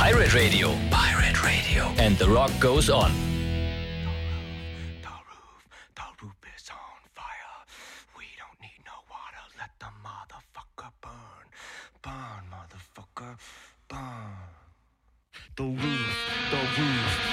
Pirate Radio. Pirate Radio. And the rock goes on. The roof is on fire. We don't need no water. Let the motherfucker burn. Burn, motherfucker, burn. The roof.